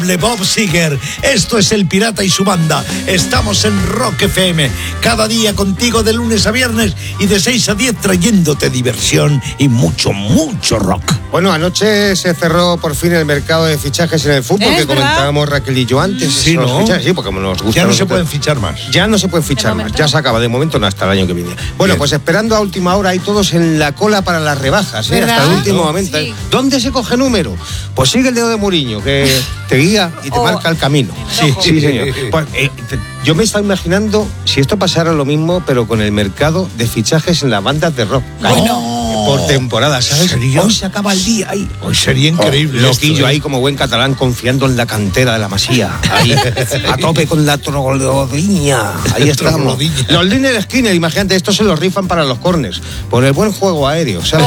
Bob Seger, esto es El Pirata y su banda. Estamos en Rock FM, cada día contigo de lunes a viernes y de 6 a 10 trayéndote diversión y mucho, mucho rock. Bueno, anoche se cerró por fin el mercado de fichajes en el fútbol, que comentábamos Raquel y yo antes. Sí, ¿no? Fichajes, sí, porque nos gusta. Ya no se pueden fichar más. Ya no se pueden fichar más, ya se acaba, de momento no, hasta el año que viene. Bueno, pues esperando a última hora, hay todos en la cola para las rebajas, hasta el último momento. Sí. ¿Dónde se coge número? Pues sigue el dedo de Mourinho, que te guía y te marca el camino. Sí, señor. Pues, yo me estaba imaginando si esto pasara lo mismo, pero con el mercado de fichajes en las bandas de rock. Bueno. Por temporada, ¿sabes? ¿Sería? Hoy se acaba el día ahí. Hoy sería increíble. Loquillo ahí como buen catalán confiando en la cantera de la Masía. Ahí, a tope con la troglodiña. Ahí estamos. Los Lynyrd Skynyrd, imagínate, estos se los rifan para los corners. Por el buen juego aéreo, ¿sabes?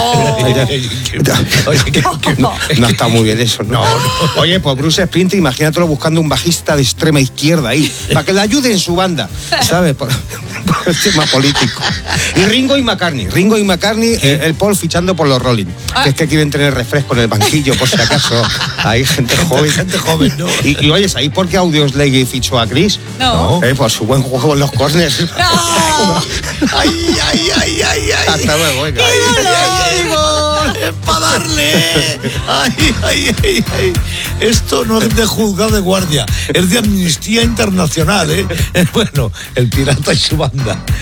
No está muy bien eso, ¿no? Oye, pues Bruce Springsteen, imagínatelo buscando un bajista de extrema izquierda ahí, para que le ayude en su banda, ¿sabes? Por el tema político. Y Ringo y McCartney, el Paul fichando por los Rolling, que es que quieren tener refresco en el banquillo, por si acaso hay gente joven. ¿no? Y oyes, ¿ahí por qué Audioslave fichó a Chris? No. Por su buen juego en los corners. No. Ay. Hasta luego, venga. Es para darle. Ay. Esto no es de juzgado de guardia, es de Amnistía Internacional, ¿eh? Bueno, El Pirata y su banda.